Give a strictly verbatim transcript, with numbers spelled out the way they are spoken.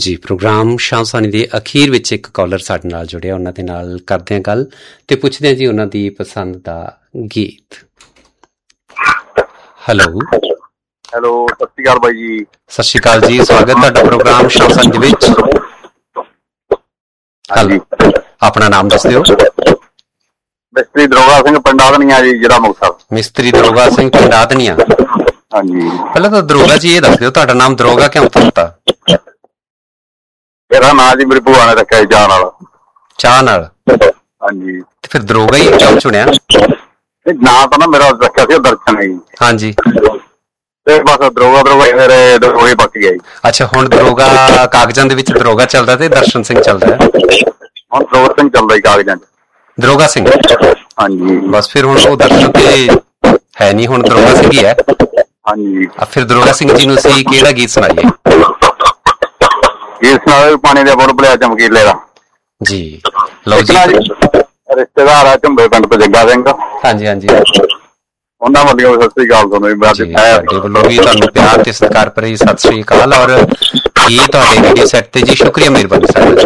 ਜੀ, ਪ੍ਰੋਗਰਾਮ ਸ਼ਾਮ ਸਾਨੀ ਦੇ ਅਖੀਰ ਵਿੱਚ ਇੱਕ ਕਾਲਰ ਸਾਡੇ ਨਾਲ ਜੁੜਿਆ, ਉਹਨਾਂ ਦੇ ਨਾਲ ਕਰਦੇ ਹਾਂ ਗੱਲ ਤੇ ਪੁੱਛਦੇ ਹਾਂ ਜੀ ਉਹਨਾਂ ਦੀ ਪਸੰਦ ਦਾ ਗੀਤ। ਹੈਲੋ ਹੈਲੋ, ਸਤਿ ਸ਼੍ਰੀ ਅਕਾਲ ਬਾਈ ਜੀ। ਸਤਿ ਸ਼੍ਰੀ ਅਕਾਲ ਜੀ, ਸਵਾਗਤ ਤੁਹਾਡਾ ਪ੍ਰੋਗਰਾਮ ਸ਼ਾਮ ਸਾਨੀ ਦੇ ਵਿੱਚ। ਹਾਂਜੀ, ਆਪਣਾ ਨਾਮ ਦੱਸ ਦਿਓ। ਮਿਸਤਰੀ ਦਰੋਗਾ ਸਿੰਘ ਪਿੰਡ ਆਦਨੀਆਂ ਜੀ, ਜ਼ਿਲ੍ਹਾ ਮੁਕਤਸਰ। ਮਿਸਤਰੀ ਦਰੋਗਾ ਸਿੰਘ ਪਿੰਡ ਆਦਨੀਆਂ। ਹਾਂਜੀ, ਪਹਿਲਾਂ ਤਾਂ ਦਰੋਗਾ ਜੀ ਇਹ ਦੱਸ ਦਿਓ, ਤੁਹਾਡਾ ਨਾਮ ਦਰੋਗਾ ਕਿਉਂ ਦਿੱਤਾ? ਮੇਰਾ ਨਾਂ ਜੀ ਮੇਰੀ ਭੂਆ ਨੇ ਰੱਖਿਆ ਜੀ ਚਾਹ ਨਾਲ। ਚਾਹ ਨਾਲ? ਹਾਂਜੀ। ਤੇ ਫਿਰ ਦਰੋਗਾ ਹੀ ਕਿਉਂ ਚੁਣਿਆ? ਨਾਂ ਤਾਂ ਨਾ ਮੇਰਾ ਰੱਖਿਆ ਸੀ ਦਰਸ਼ਨ ਜੀ। ਹਾਂਜੀ। ਤੇ ਬਸ ਦਰੋਗਾ ਦਰੋਗਾ ਮੇਰੇ ਦਰੋਗੇ ਪੱਕ ਗਿਆ ਜੀ। ਅੱਛਾ, ਹੁਣ ਦਰੋਗਾ ਕਾਗਜ਼ਾਂ ਦੇ ਵਿੱਚ ਦਰੋਗਾ ਚੱਲਦਾ ਤੇ ਦਰਸ਼ਨ ਸਿੰਘ ਚੱਲਦਾ ਹੈ? ਹੁਣ ਦਰੋਗਾ ਸਿੰਘ ਚੱਲਦਾ ਜੀ ਕਾਗਜ਼ਾਂ 'ਚ। ਦਰੋਗਾ ਸਿੰਘ? ਹਾਂਜੀ। ਬਸ ਫਿਰ ਹੁਣ ਉਹ ਦਰਸ਼ਨ ਤੇ ਹੈ ਨਹੀਂ, ਹੁਣ ਦਰੋਗਾ ਸਿੰਘ ਹੀ ਹੈ। ਹਾਂਜੀ। ਫਿਰ ਦਰੋਗਾ ਸਿੰਘ ਜੀ ਨੂੰ ਅਸੀਂ ਕਿਹੜਾ ਗੀਤ ਸੁਣਾਈਏ? ਗੀਤ ਸੁਣਾਓ ਪਾਣੀ ਦੇ ਬੁੱਲ ਬੁਲਿਆ ਚਮਕੀਲੇ ਦਾ। ਜੀ ਲਓ ਜੀ। ਰਿਸ਼ਤੇਦਾਰ ਆ ਝੁੰਬੇ ਪਿੰਡ ਤੋਂ ਜੱਗਾ ਸਿੰਘ। ਹਾਂਜੀ ਹਾਂਜੀ। ਉਹਨਾਂ ਵੱਲੋਂ ਸਤਿ ਸ੍ਰੀ ਅਕਾਲ ਤੁਹਾਨੂੰ। ਤੁਹਾਡੇ ਵੱਲੋਂ ਵੀ ਤੁਹਾਨੂੰ ਪਿਆਰ ਤੇ ਸਤਿਕਾਰ ਭਰੀ ਸਤਿ ਸ੍ਰੀ ਅਕਾਲ। ਔਰ ਇਹ ਤੁਹਾਡੇ ਰੇਡੀਓ ਸੈੱਟ ਤੇ ਜੀ ਸ਼ੁਕਰੀਆ, ਮਿਹਰਬਾਨੀ ਸਾਡੇ ਨਾਲ।